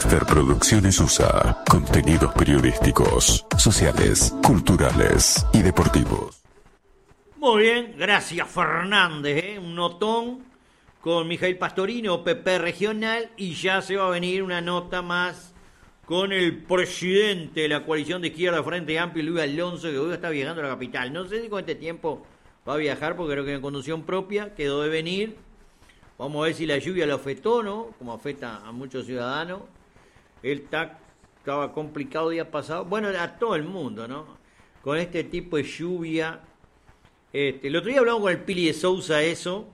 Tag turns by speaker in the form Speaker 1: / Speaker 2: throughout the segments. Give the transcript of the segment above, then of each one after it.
Speaker 1: After Producciones USA. Contenidos periodísticos, sociales, culturales y deportivos.
Speaker 2: Muy bien, gracias Fernández, un notón con Mijail Pastorino, PP Regional, y ya se va a venir una nota más con el presidente de la coalición de izquierda Frente Amplio, Luis Alonso, que hoy está viajando a la capital. No sé si con este tiempo va a viajar, porque creo que en conducción propia quedó de venir. Vamos a ver si la lluvia lo afectó, ¿no? Como afecta a muchos ciudadanos. El TAC estaba complicado día pasado. Bueno, a todo el mundo, ¿no? Con este tipo de lluvia. El otro día hablamos con el Pili de Sousa eso.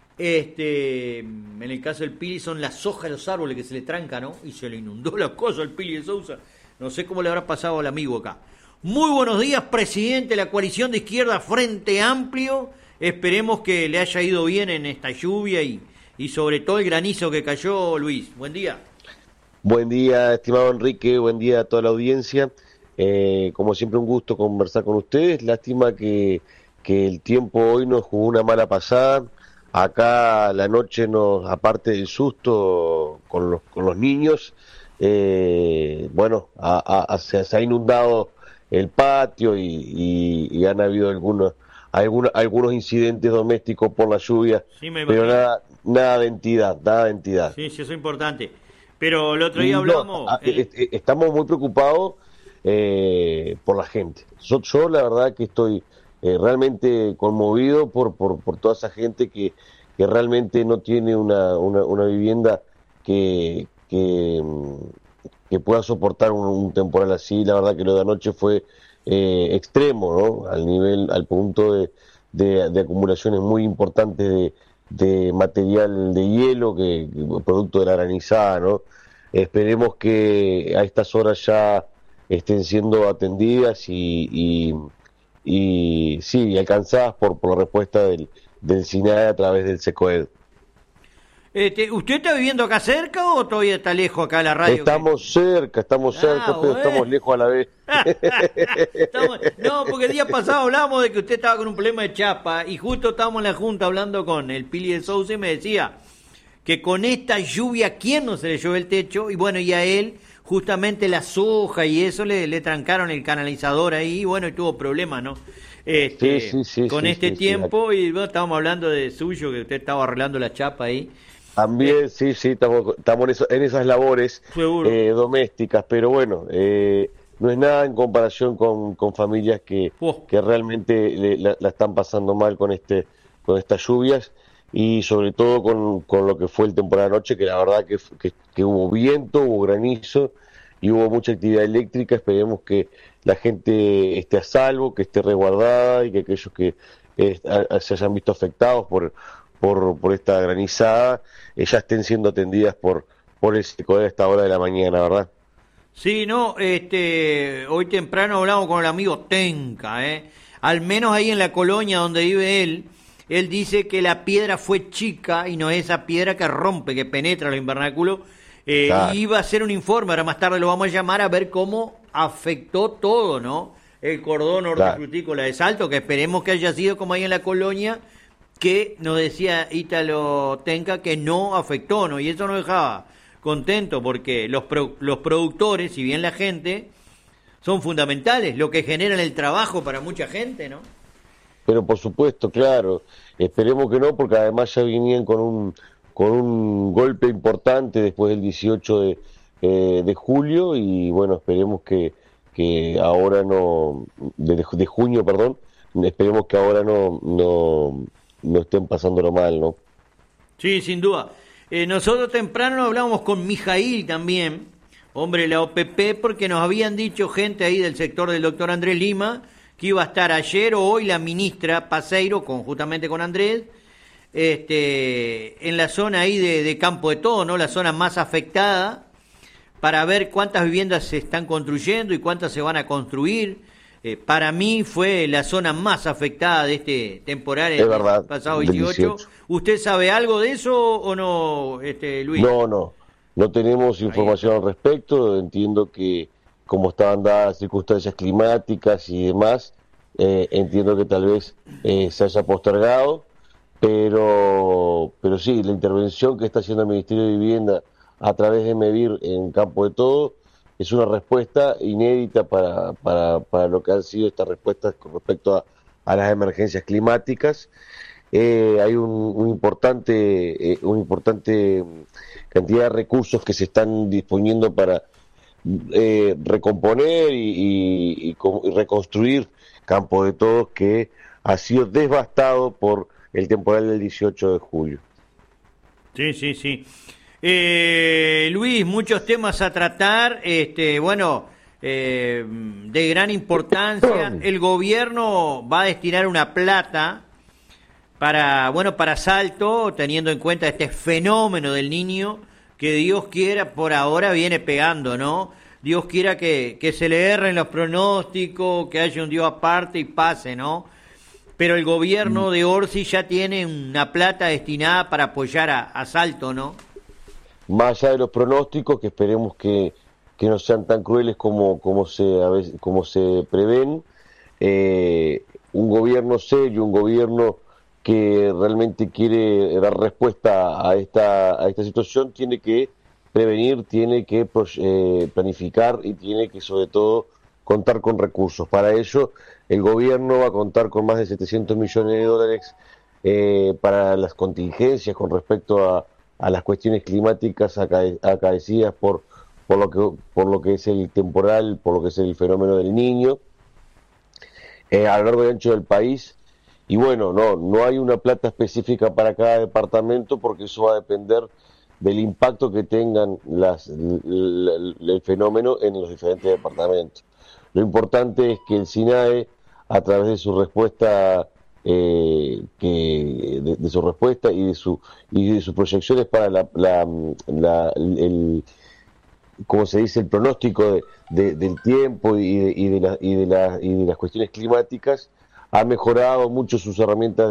Speaker 2: En el caso del Pili son las hojas de los árboles que se le trancan, ¿no? Y se le inundó la cosa al Pili de Sousa. No sé cómo le habrá pasado al amigo acá. Muy buenos días, presidente de la coalición de izquierda Frente Amplio. Esperemos que le haya ido bien en esta lluvia y sobre todo el granizo que cayó, Luis. Buen día.
Speaker 3: Buen día, estimado Enrique, buen día a toda la audiencia. Como siempre, un gusto conversar con ustedes. Lástima que el tiempo hoy nos jugó una mala pasada. Acá la noche aparte del susto con los niños, se ha inundado el patio y han habido algunos incidentes domésticos por la lluvia, sí, pero nada de entidad.
Speaker 2: Sí, eso es importante. Pero el otro día hablamos...
Speaker 3: Estamos muy preocupados por la gente. Yo la verdad que estoy realmente conmovido por toda esa gente que realmente no tiene una vivienda que pueda soportar un temporal así. La verdad que lo de anoche fue extremo, ¿no? Al punto de acumulaciones muy importantes de material de hielo producto de la granizada, ¿no? Esperemos que a estas horas ya estén siendo atendidas y alcanzadas por la respuesta del SINAE a través del SECOED.
Speaker 2: ¿Usted está viviendo acá cerca o todavía está lejos acá de la radio?
Speaker 3: Estamos cerca, pero estamos lejos a la vez.
Speaker 2: No, porque el día pasado hablábamos de que usted estaba con un problema de chapa y justo estábamos en la junta hablando con el Pili de Sousa y me decía que con esta lluvia, ¿quién no se le llueve el techo? Y bueno, y a él justamente la soja y eso le trancaron el canalizador ahí y bueno, y tuvo problemas, ¿no? Con este tiempo. Y bueno, estábamos hablando de suyo, que usted estaba arreglando la chapa ahí.
Speaker 3: También, estamos en esas labores domésticas, pero bueno, no es nada en comparación con familias que realmente la están pasando mal con estas lluvias y sobre todo con lo que fue el temporal anoche, que la verdad que hubo viento, hubo granizo y hubo mucha actividad eléctrica. Esperemos que la gente esté a salvo, que esté resguardada y que aquellos que se hayan visto afectados por esta granizada ya estén siendo atendidas por el SECOED a esta hora de la mañana, ¿verdad?
Speaker 2: Sí, no, hoy temprano hablamos con el amigo Tenca, al menos ahí en la colonia donde vive él dice que la piedra fue chica y no es esa piedra que rompe, que penetra los invernáculos. Claro. Iba a hacer un informe, ahora más tarde lo vamos a llamar a ver cómo afectó todo, ¿no? El cordón hortifrutícola de Salto, que esperemos que haya sido como ahí en la colonia, que nos decía Ítalo Tenca que no afectó, ¿no? Y eso nos dejaba contento porque los productores, si bien la gente, son fundamentales, lo que generan el trabajo para mucha gente, ¿no?
Speaker 3: Pero por supuesto, claro, esperemos que no, porque además ya venían con un golpe importante después del 18 de julio y bueno, esperemos que ahora de junio, perdón, esperemos que ahora no estén pasándolo mal, ¿no?
Speaker 2: Sí, sin duda. Nosotros temprano hablábamos con Mijail también, hombre de la OPP, porque nos habían dicho gente ahí del sector del doctor Andrés Lima que iba a estar ayer o hoy la ministra Paseiro, justamente con Andrés, en la zona ahí de Campo de Todo, ¿no? La zona más afectada, para ver cuántas viviendas se están construyendo y cuántas se van a construir. Para mí fue la zona más afectada de este temporal el pasado 18. ¿Usted sabe algo de eso o no, Luis?
Speaker 3: No tenemos información al respecto. Entiendo que como estaban dadas las circunstancias climáticas y demás, entiendo que tal vez se haya postergado, pero sí, la intervención que está haciendo el Ministerio de Vivienda a través de MEVIR en Campo de Todo. Es una respuesta inédita para lo que han sido estas respuestas con respecto a las emergencias climáticas. Hay una importante cantidad de recursos que se están disponiendo para recomponer y reconstruir Campo de Todos, que ha sido devastado por el temporal del 18 de julio.
Speaker 2: Sí, sí, sí. Luis, muchos temas a tratar, de gran importancia. El gobierno va a destinar una plata para Salto, teniendo en cuenta este fenómeno del Niño, que Dios quiera, por ahora viene pegando, ¿no? Dios quiera que se le erren los pronósticos, que haya un Dios aparte y pase, ¿no? Pero el gobierno de Orsi ya tiene una plata destinada para apoyar a Salto, ¿no?
Speaker 3: Más allá de los pronósticos, que esperemos que no sean tan crueles como se prevén, un gobierno serio, un gobierno que realmente quiere dar respuesta a esta situación, tiene que prevenir, tiene que planificar y tiene que, sobre todo, contar con recursos. Para ello, el gobierno va a contar con más de 700 millones de dólares para las contingencias con respecto a las cuestiones climáticas acaecidas por lo que es el temporal, por lo que es el fenómeno del Niño, a lo largo y ancho del país. Y bueno, no hay una plata específica para cada departamento, porque eso va a depender del impacto que tengan el fenómeno en los diferentes departamentos. Lo importante es que el SINAE, a través de su respuesta de su respuesta y de sus proyecciones para el como se dice, el pronóstico del tiempo y de las cuestiones climáticas, ha mejorado mucho sus herramientas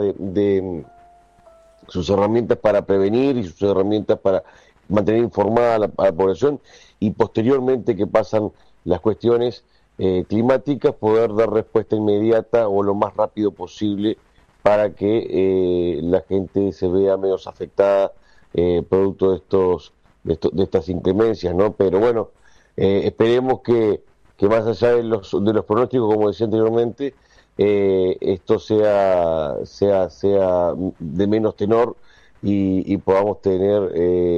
Speaker 3: sus herramientas para prevenir y sus herramientas para mantener informada a la población, y posteriormente que pasan las cuestiones climáticas, poder dar respuesta inmediata o lo más rápido posible para que la gente se vea menos afectada producto de estas inclemencias, ¿no? Pero bueno, esperemos que más allá de los pronósticos, como decía anteriormente, esto sea de menos tenor y podamos tener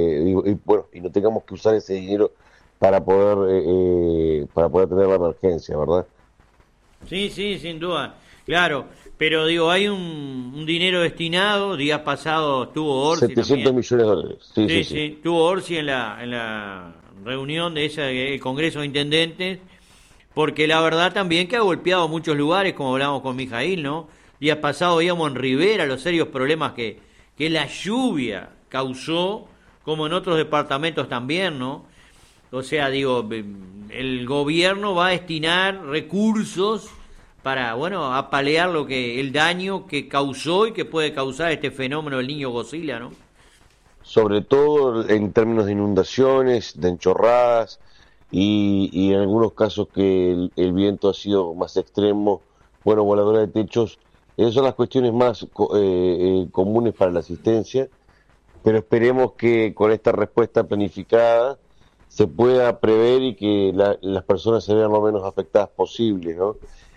Speaker 3: y no tengamos que usar ese dinero para poder tener la emergencia, ¿verdad?
Speaker 2: Sí, sin duda, claro, pero digo, hay un dinero destinado. Días pasados estuvo Orsi
Speaker 3: 700
Speaker 2: también.
Speaker 3: millones de dólares.
Speaker 2: Sí, estuvo Orsi en la reunión de ese Congreso de Intendentes, porque la verdad también que ha golpeado muchos lugares, como hablamos con Mijail, ¿no? Días pasados veíamos en Rivera los serios problemas que la lluvia causó, como en otros departamentos también, ¿no? O sea, digo, el gobierno va a destinar recursos para, apalear el daño que causó y que puede causar este fenómeno del Niño Godzilla, ¿no?
Speaker 3: Sobre todo en términos de inundaciones, de enchorradas, y en algunos casos que el viento ha sido más extremo, voladura de techos. Esas son las cuestiones más comunes para la asistencia, pero esperemos que con esta respuesta planificada se pueda prever y que las personas se vean lo menos afectadas posible, ¿no?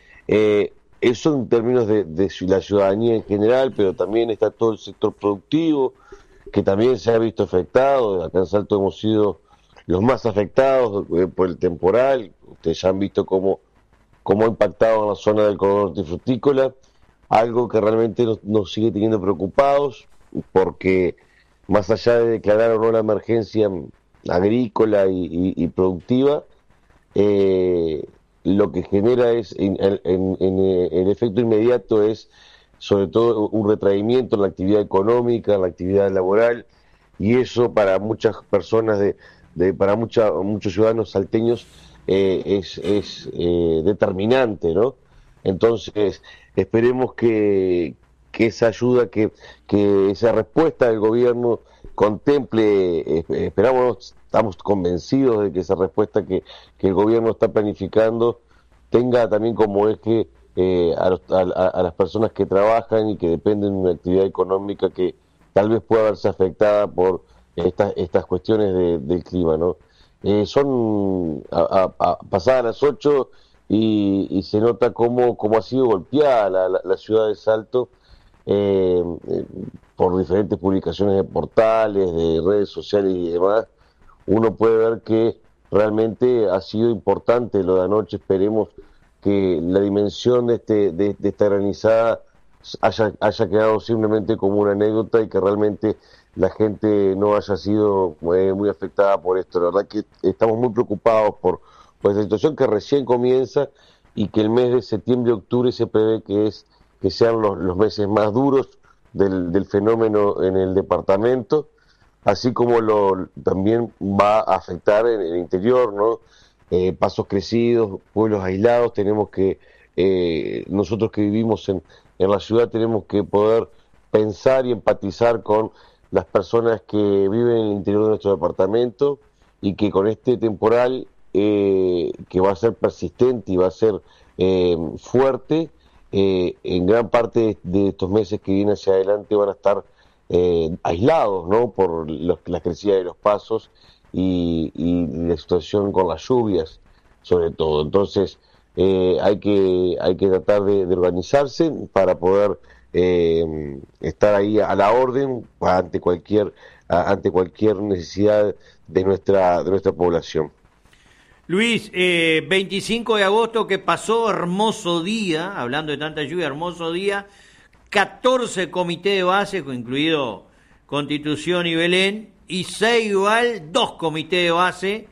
Speaker 3: Eso en términos de la ciudadanía en general, pero también está todo el sector productivo, que también se ha visto afectado. Acá en Salto hemos sido los más afectados por el temporal. Ustedes ya han visto cómo ha impactado en la zona del corredor hortifrutícola, algo que realmente nos sigue teniendo preocupados, porque más allá de declarar o no la emergencia agrícola y productiva, lo que genera es, el efecto inmediato es sobre todo un retraimiento en la actividad económica, en la actividad laboral, y eso para muchas personas, para muchos ciudadanos salteños es determinante, ¿no? Entonces esperemos que esa ayuda, que esa respuesta del gobierno contemple, estamos convencidos de que esa respuesta que el gobierno está planificando tenga también como eje a las personas que trabajan y que dependen de una actividad económica que tal vez pueda verse afectada por estas cuestiones del clima, ¿no? Son pasadas las 8 y se nota cómo ha sido golpeada la ciudad de Salto por diferentes publicaciones de portales, de redes sociales y demás. Uno puede ver que realmente ha sido importante lo de anoche. Esperemos que la dimensión de esta granizada haya quedado simplemente como una anécdota y que realmente la gente no haya sido muy afectada por esto. La verdad que estamos muy preocupados por esta situación que recién comienza y que el mes de septiembre-octubre se prevé que sean los meses más duros del fenómeno en el departamento, así como también va a afectar en el interior, ¿no? Pasos crecidos, pueblos aislados. Tenemos que, nosotros que vivimos en la ciudad, tenemos que poder pensar y empatizar con las personas que viven en el interior de nuestro departamento y que con este temporal que va a ser persistente y va a ser fuerte, en gran parte de estos meses que vienen hacia adelante van a estar aislados, ¿no? Por la crecida de los pasos y la situación con las lluvias, sobre todo. Entonces hay que tratar de organizarse para poder estar ahí a la orden ante cualquier necesidad de nuestra población.
Speaker 2: Luis, 25 de agosto que pasó, hermoso día, hablando de tanta lluvia, hermoso día, 14 comités de base, incluido Constitución y Belén, y Ceibal, 2 comités de base,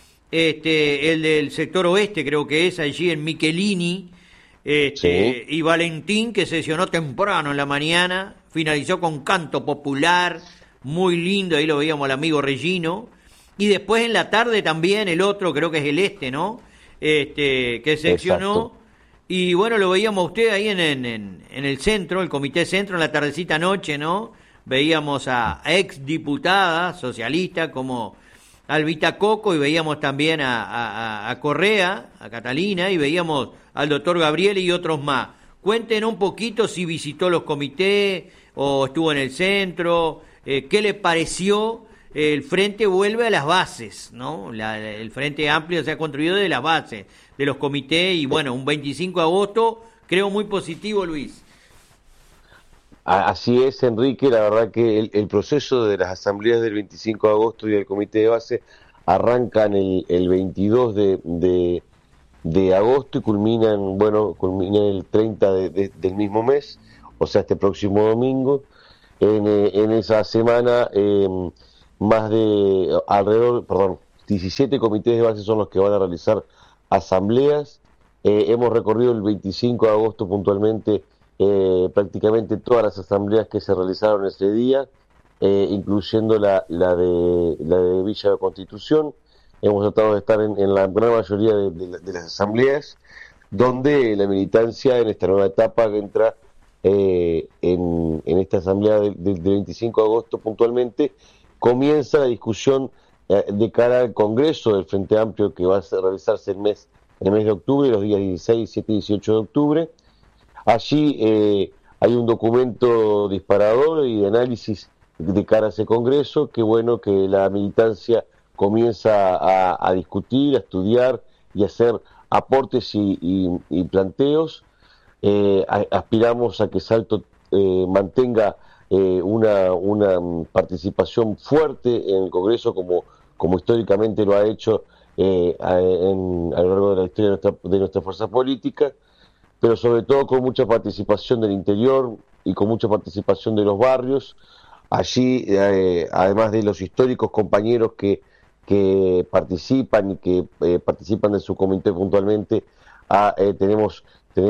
Speaker 2: el del sector oeste creo que es, allí en Michelini,
Speaker 3: sí.
Speaker 2: Y Valentín, que sesionó temprano en la mañana, finalizó con canto popular, muy lindo, ahí lo veíamos al amigo Regino, y después en la tarde también el otro, creo que es el ¿no? Que seccionó.
Speaker 3: Exacto.
Speaker 2: Y bueno, lo veíamos usted ahí en el centro, el comité centro, en la tardecita noche, ¿no? Veíamos a ex diputadas socialistas como Albita Coco y veíamos también a Correa, a Catalina, y veíamos al doctor Gabriel y otros más. Cuéntenos un poquito si visitó los comités o estuvo en el centro, qué le pareció. El Frente vuelve a las bases, ¿no? El Frente Amplio se ha construido de las bases, de los comités, y bueno, un 25 de agosto creo muy positivo, Luis.
Speaker 3: Así es, Enrique. La verdad que el proceso de las asambleas del 25 de agosto y del comité de base arrancan el 22 de agosto y culminan el 30 del mismo mes, o sea, este próximo domingo. En esa semana, alrededor 17 comités de base son los que van a realizar asambleas. Hemos recorrido el 25 de agosto puntualmente prácticamente todas las asambleas que se realizaron ese día, incluyendo la de Villa de Constitución. Hemos tratado de estar en la gran mayoría de las asambleas, donde la militancia en esta nueva etapa entra en esta asamblea del 25 de agosto puntualmente. Comienza la discusión de cara al Congreso del Frente Amplio, que va a realizarse el mes de octubre, los días 16, 17 y 18 de octubre. Allí hay un documento disparador y de análisis de cara a ese Congreso. Qué bueno que la militancia comienza a discutir, a estudiar y a hacer aportes y planteos. Aspiramos a que Salto mantenga una participación fuerte en el Congreso como históricamente lo ha hecho a lo largo de la historia de nuestra fuerza política, pero sobre todo con mucha participación del interior y con mucha participación de los barrios. Allí, además de los históricos compañeros que participan y que participan de su comité puntualmente, tenemos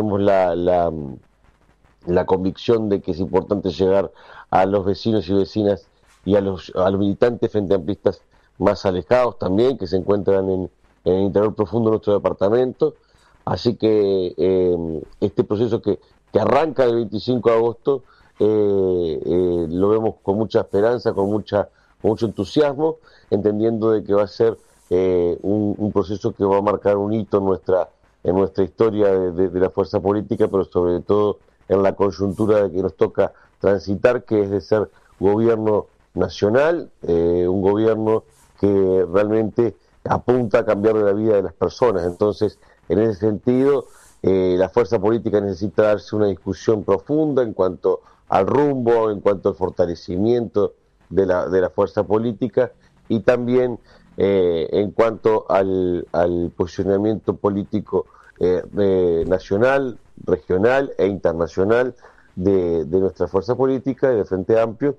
Speaker 3: la convicción de que es importante llegar a los vecinos y vecinas y a los militantes frente amplistas más alejados también, que se encuentran en el interior profundo de nuestro departamento. Así que este proceso que arranca el 25 de agosto lo vemos con mucha esperanza, con mucho entusiasmo, entendiendo de que va a ser un proceso que va a marcar un hito en nuestra historia de la fuerza política, pero sobre todo en la coyuntura de que nos toca transitar, que es de ser gobierno nacional, un gobierno que realmente apunta a cambiar la vida de las personas. Entonces, en ese sentido, la fuerza política necesita darse una discusión profunda en cuanto al rumbo, en cuanto al fortalecimiento de la fuerza política y también en cuanto al posicionamiento político nacional, regional e internacional de nuestra fuerza política y del Frente Amplio,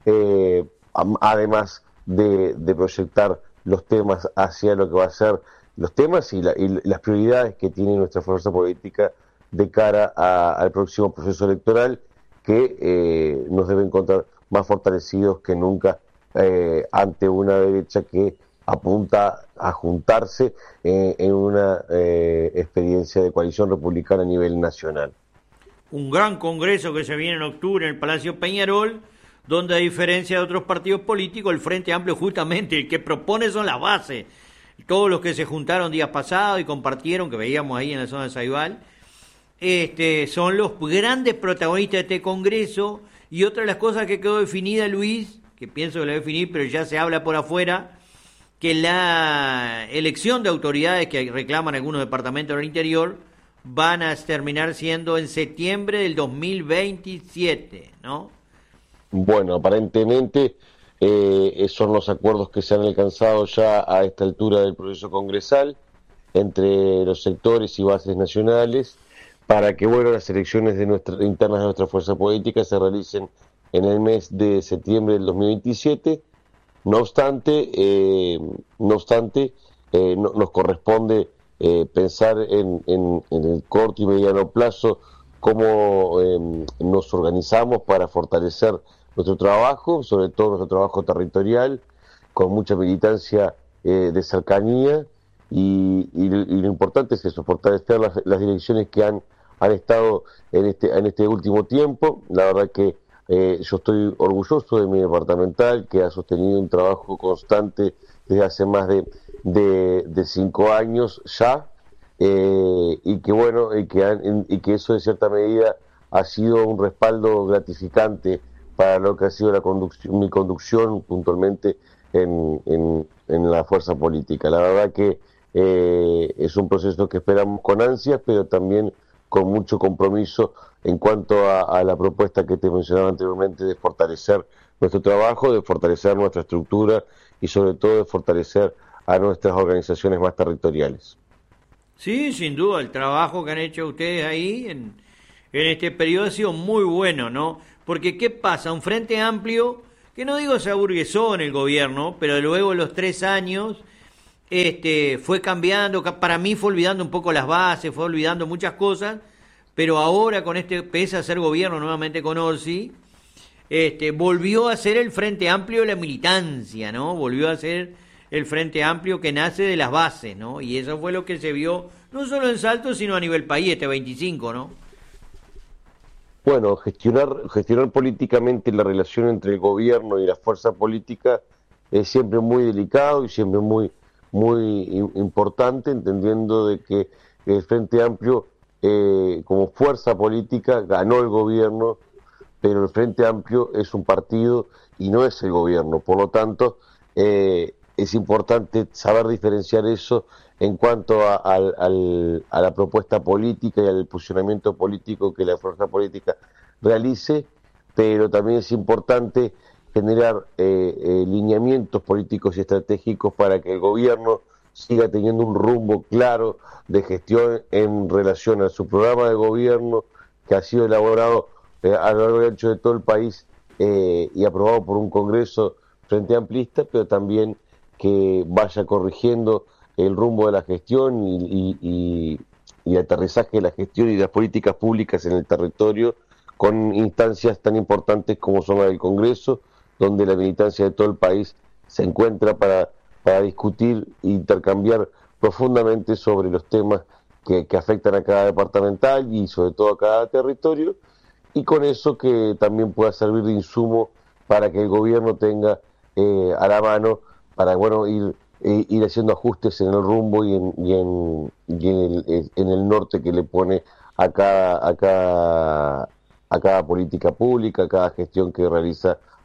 Speaker 3: además de proyectar los temas hacia lo que va a ser los temas y las prioridades que tiene nuestra fuerza política de cara al próximo proceso electoral, que nos debe encontrar más fortalecidos que nunca ante una derecha que apunta a juntarse en una experiencia de coalición republicana a nivel nacional.
Speaker 2: Un gran congreso que se viene en octubre en el Palacio Peñarol, donde a diferencia de otros partidos políticos, el Frente Amplio justamente el que propone son las bases. Todos los que se juntaron días pasados y compartieron, que veíamos ahí en la zona de Saibal, son los grandes protagonistas de este congreso. Y otra de las cosas que quedó definida, Luis, que pienso que la voy a definir, pero ya se habla por afuera, que la elección de autoridades que reclaman algunos departamentos del interior van a terminar siendo en septiembre del 2027, ¿no?
Speaker 3: Bueno, aparentemente son los acuerdos que se han alcanzado ya a esta altura del proceso congresal entre los sectores y bases nacionales para que las elecciones internas de nuestra fuerza política se realicen en el mes de septiembre del 2027. No obstante, nos corresponde pensar en el corto y mediano plazo cómo nos organizamos para fortalecer nuestro trabajo, sobre todo nuestro trabajo territorial, con mucha militancia de cercanía, y lo importante es eso, fortalecer las direcciones que han estado en este último tiempo. La verdad que yo estoy orgulloso de mi departamental, que ha sostenido un trabajo constante desde hace más de 5 años ya, y que eso de cierta medida ha sido un respaldo gratificante para lo que ha sido mi conducción puntualmente en la fuerza política. La verdad que es un proceso que esperamos con ansias, pero también con mucho compromiso en cuanto a la propuesta que te mencionaba anteriormente de fortalecer nuestro trabajo, de fortalecer nuestra estructura y sobre todo de fortalecer a nuestras organizaciones más territoriales.
Speaker 2: Sí, sin duda, el trabajo que han hecho ustedes ahí en este periodo ha sido muy bueno, ¿no? Porque ¿qué pasa? Un Frente Amplio, que no digo se aburguesó en el gobierno, pero luego en los 3 años fue cambiando, para mí fue olvidando un poco las bases, fue olvidando muchas cosas, pero ahora con pese a ser gobierno nuevamente con Orsi, volvió a ser el Frente Amplio de la militancia, ¿no? Volvió a ser el Frente Amplio que nace de las bases, ¿no? Y eso fue lo que se vio, no solo en Salto, sino a nivel país, 25, ¿no?
Speaker 3: Bueno, gestionar políticamente la relación entre el gobierno y la fuerza política es siempre muy delicado y siempre muy importante, entendiendo de que el Frente Amplio como fuerza política ganó el gobierno, pero el Frente Amplio es un partido y no es el gobierno. Por lo tanto, es importante saber diferenciar eso en cuanto a la propuesta política y al posicionamiento político que la fuerza política realice, pero también es importante generar lineamientos políticos y estratégicos para que el gobierno siga teniendo un rumbo claro de gestión en relación a su programa de gobierno, que ha sido elaborado a lo largo y ancho de todo el país y aprobado por un Congreso Frente Amplista, pero también que vaya corrigiendo el rumbo de la gestión y aterrizaje de la gestión y de las políticas públicas en el territorio, con instancias tan importantes como son las del Congreso, donde la militancia de todo el país se encuentra para discutir e intercambiar profundamente sobre los temas que afectan a cada departamental y sobre todo a cada territorio, y con eso que también pueda servir de insumo para que el gobierno tenga a la mano para ir haciendo ajustes en el rumbo y en el norte que le pone a cada política pública, a cada gestión que realiza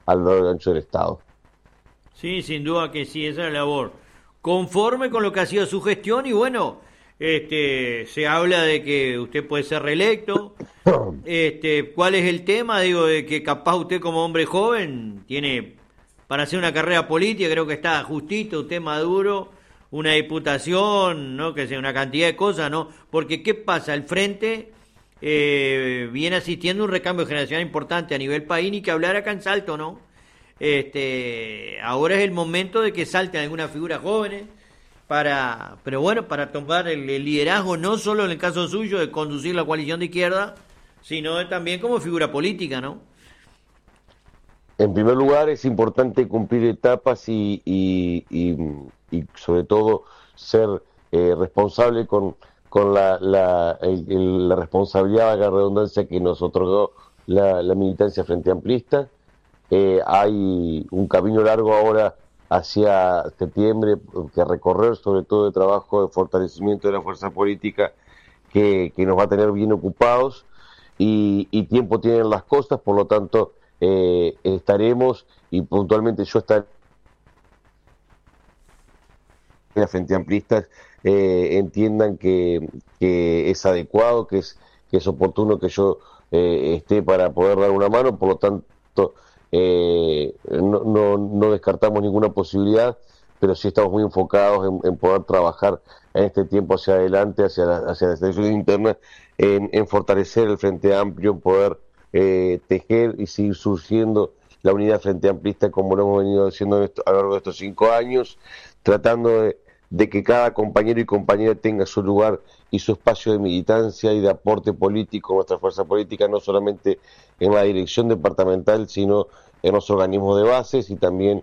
Speaker 3: a lo largo y ancho del Estado.
Speaker 2: Sí, sin duda que sí, esa es la labor. Conforme con lo que ha sido su gestión y bueno, se habla de que usted puede ser reelecto. ¿Cuál es el tema? Digo, de que capaz usted como hombre joven tiene para hacer una carrera política, creo que está justito, usted maduro, una diputación, ¿no? Que sea una cantidad de cosas, ¿no? Porque ¿qué pasa? El Frente viene asistiendo a un recambio generacional importante a nivel país, y que hablar acá en Salto, ¿no? Ahora es el momento de que salten algunas figuras jóvenes pero bueno, para tomar el liderazgo, no solo en el caso suyo de conducir la coalición de izquierda, sino también como figura política, ¿no?
Speaker 3: En primer lugar, es importante cumplir etapas y sobre todo ser responsable con la responsabilidad, valga la redundancia, que nos otorgó la militancia frente amplista. Hay un camino largo ahora hacia septiembre que recorrer, sobre todo de trabajo de fortalecimiento de la fuerza política que nos va a tener bien ocupados, y tiempo tienen las cosas, por lo tanto estaremos, y puntualmente yo estaré en la Frente Amplistas, entiendan que es adecuado, que es oportuno que yo esté para poder dar una mano, por lo tanto no descartamos ninguna posibilidad, pero sí estamos muy enfocados en poder trabajar en este tiempo hacia adelante, hacia las elecciones internas, en fortalecer el Frente Amplio, en poder tejer y seguir surgiendo la unidad Frente Amplista como lo hemos venido haciendo a lo largo de estos 5 años, tratando de que cada compañero y compañera tenga su lugar y su espacio de militancia y de aporte político a nuestra fuerza política, no solamente en la dirección departamental, sino en los organismos de bases y también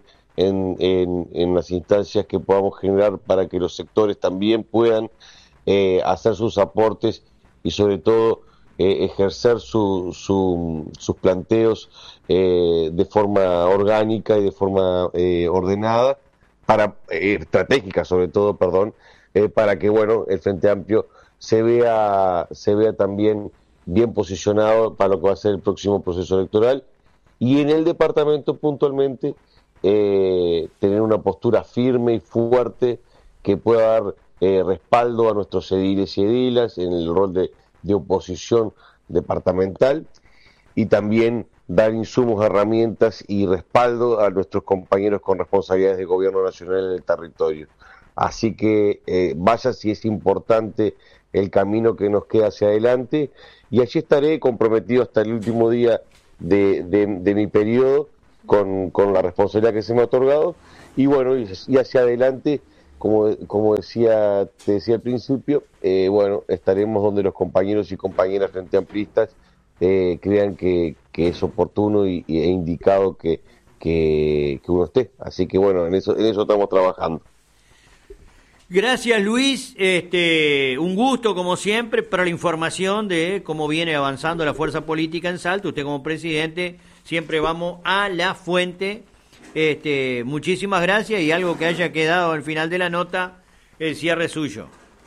Speaker 3: en las instancias que podamos generar para que los sectores también puedan hacer sus aportes y sobre todo ejercer sus planteos de forma orgánica y de forma ordenada, estratégica sobre todo, para que bueno, el Frente Amplio se vea también bien posicionado para lo que va a ser el próximo proceso electoral, y en el departamento puntualmente tener una postura firme y fuerte que pueda dar respaldo a nuestros ediles y edilas en el rol de oposición departamental, y también dar insumos, herramientas y respaldo a nuestros compañeros con responsabilidades de gobierno nacional en el territorio. Así que vaya si es importante el camino que nos queda hacia adelante, y allí estaré comprometido hasta el último día de mi periodo con la responsabilidad que se me ha otorgado, y bueno, y hacia adelante, como te decía al principio, bueno, estaremos donde los compañeros y compañeras frente amplistas crean que es oportuno e indicado que uno esté. Así que bueno, en eso estamos trabajando.
Speaker 2: Gracias, Luis, un gusto como siempre para la información de cómo viene avanzando la fuerza política en Salto. Usted como presidente, siempre vamos a la fuente. Muchísimas gracias, y algo que haya quedado al final de la nota, el cierre suyo.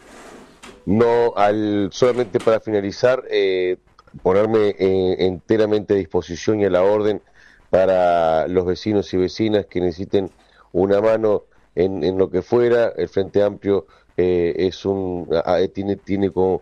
Speaker 3: No, solamente para finalizar, ponerme enteramente a disposición y a la orden para los vecinos y vecinas que necesiten una mano en lo que fuera. El Frente Amplio tiene como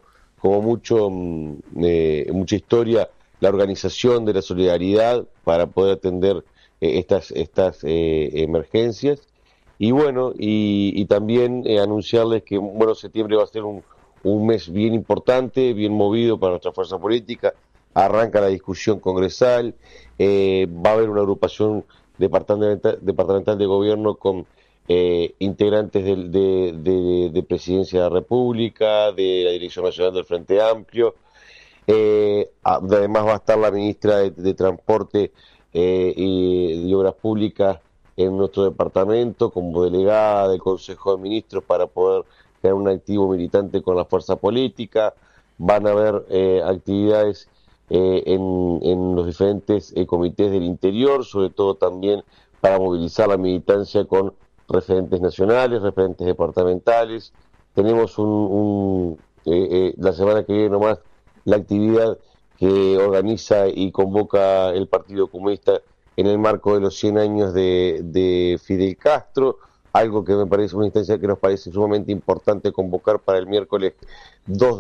Speaker 3: mucha historia la organización de la solidaridad para poder atender estas emergencias, y bueno, y también anunciarles que bueno, septiembre va a ser un mes bien importante, bien movido para nuestra fuerza política. Arranca la discusión congresal, va a haber una agrupación departamental de gobierno con integrantes de Presidencia de la República, de la Dirección Nacional del Frente Amplio. Además va a estar la ministra de Transporte y Obras Públicas en nuestro departamento como delegada del Consejo de Ministros para poder crear un activo militante con la fuerza política. Van a haber actividades en los diferentes comités del interior, sobre todo también para movilizar la militancia con referentes nacionales, referentes departamentales. Tenemos la semana que viene nomás la actividad que organiza y convoca el Partido Comunista, en el marco de los 100 años de Fidel Castro, algo que me parece una instancia que nos parece sumamente importante convocar para el miércoles 2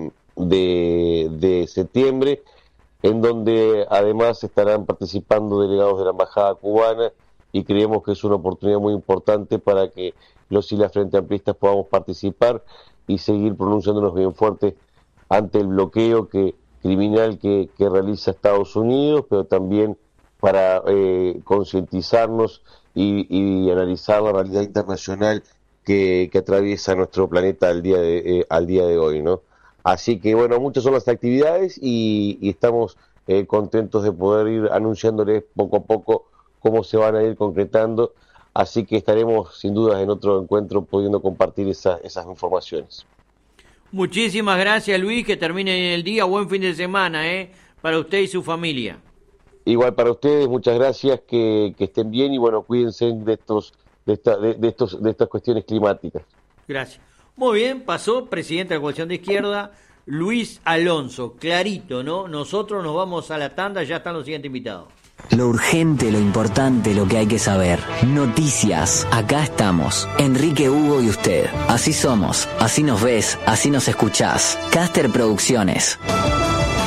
Speaker 3: de septiembre, en donde además estarán participando delegados de la Embajada cubana, y creemos que es una oportunidad muy importante para que los y las Frente Amplistas podamos participar y seguir pronunciándonos bien fuerte ante el bloqueo criminal que realiza Estados Unidos, pero también para concientizarnos y analizar la realidad internacional que atraviesa nuestro planeta al día de hoy, ¿no? Así que bueno, muchas son las actividades y estamos contentos de poder ir anunciándoles poco a poco cómo se van a ir concretando, así que estaremos sin dudas en otro encuentro pudiendo compartir esas informaciones.
Speaker 2: Muchísimas gracias, Luis, que termine el día, buen fin de semana para usted y su familia.
Speaker 3: Igual para ustedes, muchas gracias, que estén bien y bueno, cuídense de estas cuestiones climáticas.
Speaker 2: Gracias. Muy bien, pasó presidente de la Coalición de Izquierda, Luis Alonso, clarito, ¿no? Nosotros nos vamos a la tanda, ya están los siguientes invitados.
Speaker 4: Lo urgente, lo importante, lo que hay que saber. Noticias. Acá estamos. Enrique, Hugo y usted. Así somos. Así nos ves. Así nos escuchás. Caster Producciones.